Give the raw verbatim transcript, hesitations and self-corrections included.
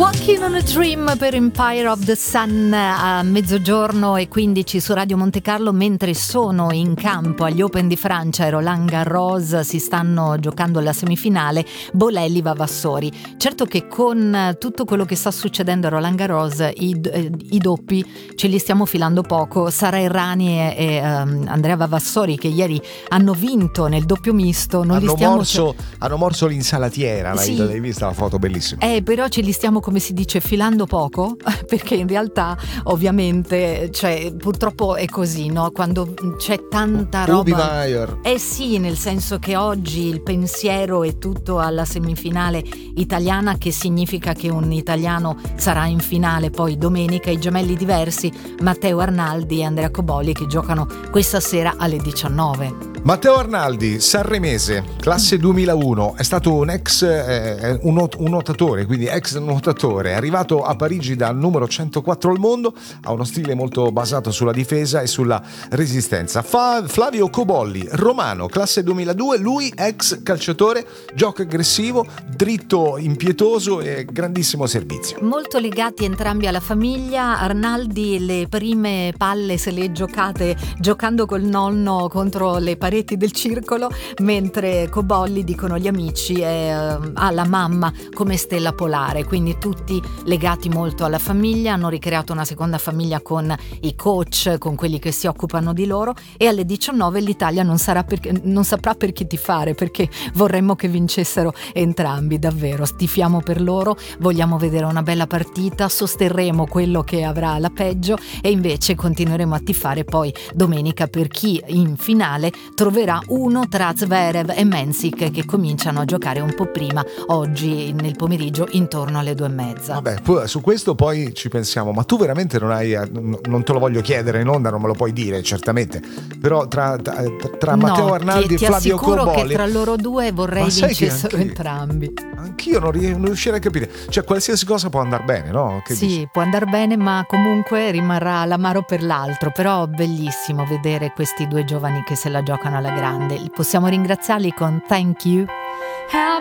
Walking on a Dream per Empire of the Sun a mezzogiorno e quindici su Radio Monte Carlo, mentre sono in campo agli Open di Francia e Roland Garros si stanno giocando la semifinale Bolelli Vavassori. Certo che con tutto quello che sta succedendo a Roland Garros i, i doppi ce li stiamo filando poco. Sara Errani e, e um, Andrea Vavassori, che ieri hanno vinto nel doppio misto, non hanno, li stiamo morso, c- hanno morso l'insalatiera, sì. l'hai vista la foto, bellissima. Eh, però ce li stiamo, come si dice, filando poco, perché in realtà ovviamente, cioè, purtroppo è così, no? Quando c'è tanta roba. Ubi Maier. Eh sì, nel senso che oggi il pensiero è tutto alla semifinale italiana, che significa che un italiano sarà in finale poi domenica. I gemelli diversi, Matteo Arnaldi e Andrea Cobolli, che giocano questa sera alle diciannove. Matteo Arnaldi, sanremese, classe duemilauno, è stato un ex eh, un, not- un nuotatore, quindi ex nuotatore, è arrivato a Parigi dal numero centoquattro al mondo, ha uno stile molto basato sulla difesa e sulla resistenza. Fa- Flavio Cobolli, romano, classe duemiladue, lui ex calciatore, gioco aggressivo, dritto, impietoso e grandissimo servizio. Molto legati entrambi alla famiglia. Arnaldi le prime palle se le giocate giocando col nonno contro le pareti del circolo, mentre Cobolli, dicono gli amici, è, uh, ha la mamma come stella polare, quindi tutti legati molto alla famiglia. Hanno ricreato una seconda famiglia con i coach, con quelli che si occupano di loro, e alle diciannove l'Italia non, sarà per, non saprà per chi tifare, perché vorremmo che vincessero entrambi, davvero tifiamo per loro, vogliamo vedere una bella partita, sosterremo quello che avrà la peggio e invece continueremo a tifare poi domenica per chi in finale troverà uno tra Zverev e Mensik, che cominciano a giocare un po' prima oggi nel pomeriggio, intorno alle due e mezza. Vabbè, su questo poi ci pensiamo, ma tu veramente non hai, non te lo voglio chiedere in onda, non me lo puoi dire certamente, però tra, tra, tra no, Matteo Arnaldi ti, e Flavio Cobolli, ti assicuro Cobolli, che tra loro due vorrei vincessero entrambi. Anch'io non riuscirei a capire, cioè qualsiasi cosa può andare bene, no? Che sì, dici? può andare bene, ma comunque rimarrà l'amaro per l'altro. Però bellissimo vedere questi due giovani che se la giocano alla grande. Possiamo ringraziarli con Thank You.